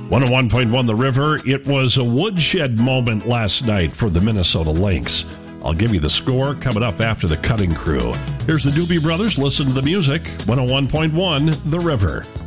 101.1 The River. It was a woodshed moment last night for the Minnesota Lynx. I'll give you the score coming up after the cutting crew. Here's the Doobie Brothers. Listen to the music. 101.1 The River.